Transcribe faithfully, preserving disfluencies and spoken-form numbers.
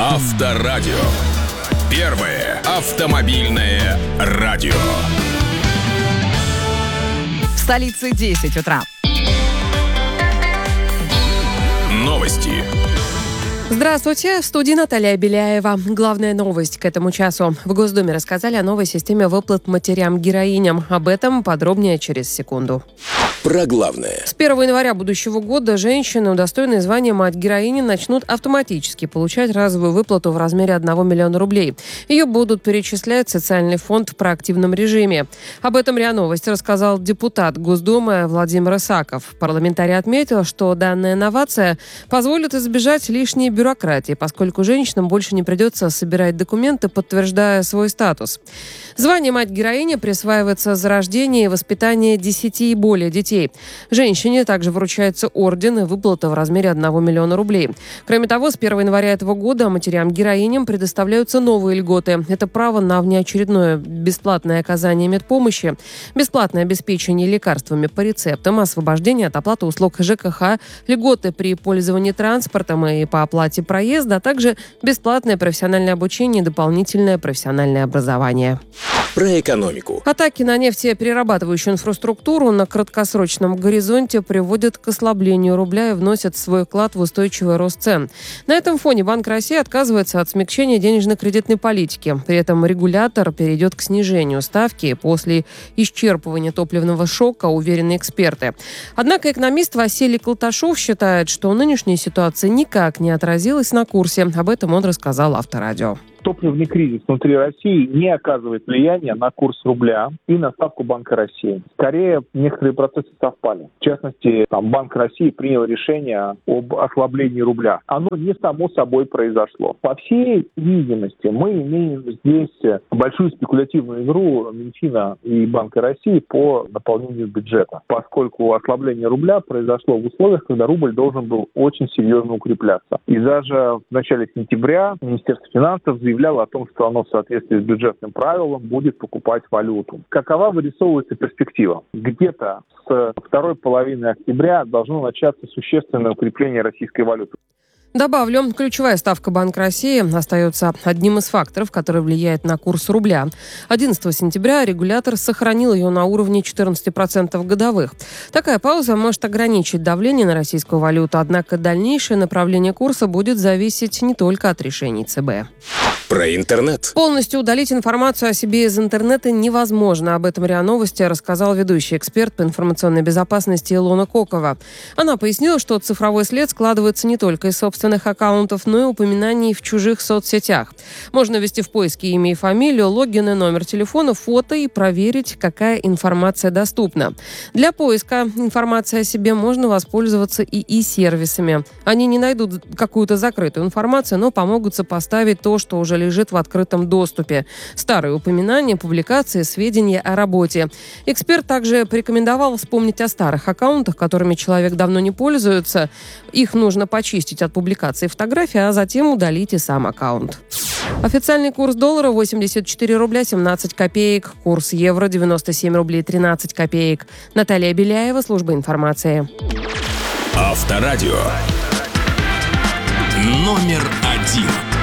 Авторадио. Первое автомобильное радио. В столице десять утра. Новости. Здравствуйте, в студии Наталья Беляева. Главная новость к этому часу. В Госдуме рассказали о новой системе выплат матерям-героиням. Об этом подробнее через секунду. Про главное. С первого января будущего года женщины, удостоенные звания мать-героини, начнут автоматически получать разовую выплату в размере одного миллиона рублей. Ее будут перечислять в социальный фонд в проактивном режиме. Об этом РИА Новости рассказал депутат Госдумы Владимир Исаков. Парламентарий отметил, что данная новация позволит избежать лишней бюрократии, поскольку женщинам больше не придется собирать документы, подтверждая свой статус. Звание мать-героини присваивается за рождение и воспитание десяти и более детей. Женщине также вручается орден и выплата в размере одного миллиона рублей. Кроме того, с первого января этого года матерям-героиням предоставляются новые льготы. Это право на внеочередное бесплатное оказание медпомощи, бесплатное обеспечение лекарствами по рецептам, освобождение от оплаты услуг ЖКХ, льготы при пользовании транспортом и по оплате проезда, а также бесплатное профессиональное обучение и дополнительное профессиональное образование. Про экономику. Атаки на нефтеперерабатывающую инфраструктуру на краткосрочном горизонте приводят к ослаблению рубля и вносят свой вклад в устойчивый рост цен. На этом фоне Банк России отказывается от смягчения денежно-кредитной политики. При этом регулятор перейдет к снижению ставки после исчерпывания топливного шока, уверены эксперты. Однако экономист Василий Колташов считает, что нынешняя ситуация никак не отразилась на курсе. Об этом он рассказал Авторадио. Топливный кризис внутри России не оказывает влияния на курс рубля и на ставку Банка России. Скорее, некоторые процессы совпали. В частности, там, Банк России принял решение об ослаблении рубля. Оно не само собой произошло. По всей видимости, мы имеем здесь большую спекулятивную игру Минфина и Банка России по наполнению бюджета, поскольку ослабление рубля произошло в условиях, когда рубль должен был очень серьезно укрепляться. И даже в начале сентября Министерство финансов заявляло о том, что оно в соответствии с бюджетным правилом будет покупать валюту. Какова вырисовывается перспектива? Где-то с второй половины октября должно начаться существенное укрепление российской валюты. Добавлю, ключевая ставка Банка России остается одним из факторов, который влияет на курс рубля. одиннадцатого сентября регулятор сохранил ее на уровне четырнадцать процентов годовых. Такая пауза может ограничить давление на российскую валюту, однако дальнейшее направление курса будет зависеть не только от решений ЦБ. Про интернет. Полностью удалить информацию о себе из интернета невозможно. Об этом РИА Новости рассказал ведущий эксперт по информационной безопасности Илона Кокова. Она пояснила, что цифровой след складывается не только из собственных аккаунтов, но и упоминаний в чужих соцсетях. Можно ввести в поиске имя и фамилию, логин и номер телефона, фото и проверить, какая информация доступна. Для поиска информации о себе можно воспользоваться ИИ-сервисами. Они не найдут какую-то закрытую информацию, но помогут сопоставить то, что уже лежит в открытом доступе. Старые упоминания, публикации, сведения о работе. Эксперт также порекомендовал вспомнить о старых аккаунтах, которыми человек давно не пользуется. Их нужно почистить от публикации фотографий, а затем удалить и сам аккаунт. Официальный курс доллара восемьдесят четыре рубля семнадцать копеек. Курс евро девяносто семь рублей тринадцать копеек. Наталья Беляева, служба информации. Авторадио. Номер один.